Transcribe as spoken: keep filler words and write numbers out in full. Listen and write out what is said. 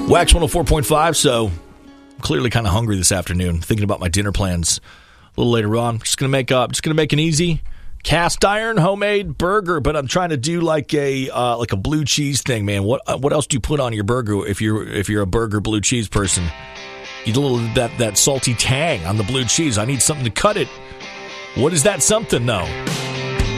Wax one oh four point five, so I'm clearly kind of hungry this afternoon. Thinking about my dinner plans a little later on. Just gonna make up. Just gonna make an easy cast iron homemade burger, but I'm trying to do like a uh, like a blue cheese thing, man. What uh, what else do you put on your burger if you're if you're a burger blue cheese person? You need a little that that salty tang on the blue cheese. I need something to cut it. What is that something though?